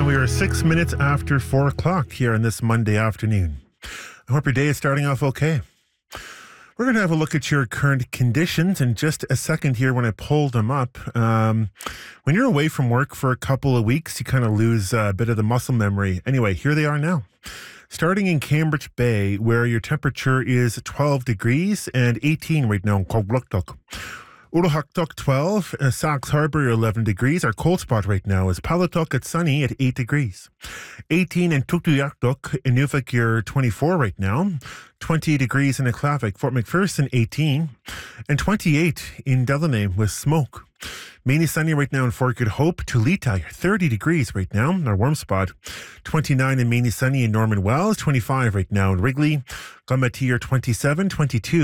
We are 6 minutes after 4 o'clock here on this Monday afternoon. I hope your day is starting off okay. We're going to have a look at your current conditions in just a second here when I pull them up. When you're away from work for a couple of weeks, you kind of lose a bit of the muscle memory. Anyway, here they are now. Starting in Cambridge Bay, where your temperature is 12 degrees and 18 right now in Cogbluckduck. Urahakduck 12, Sax Harbour 11 degrees. Our cold spot right now is Palatuck at sunny at 8 degrees. 18 in Tuktoyaktuk, Inuvik you're 24 right now. 20 degrees in Aklavik, Fort McPherson 18. And 28 in Delaney with smoke. Mainly sunny right now in Fort Good Hope. Tulita, 30 degrees right now, our warm spot. 29 and mainly sunny in Norman Wells. 25 right now in Wrigley. Gumati, 27, 22